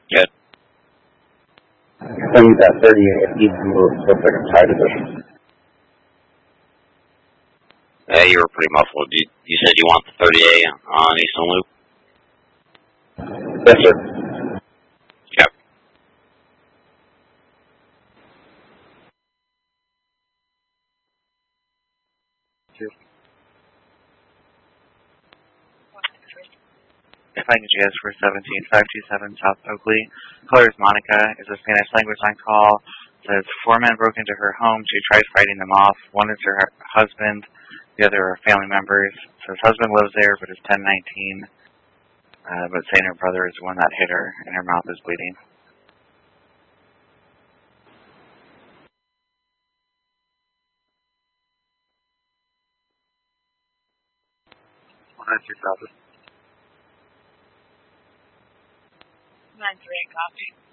Good. Send me that 38 needs to move so quick I'm tired of it. Yeah, you were pretty muffled. You said you want the 30A on Eastern Loop? Yes, sir. Yep. If I could ask for 17527 South Oakley. Caller is Monica. Is a Spanish language line call. Says 4 men broke into her home. She tried fighting them off. One is her husband. The other are family members. Says husband lives there, but is 1019. But saying her brother is the one that hit her, and her mouth is bleeding. That's your problem. 938 copy.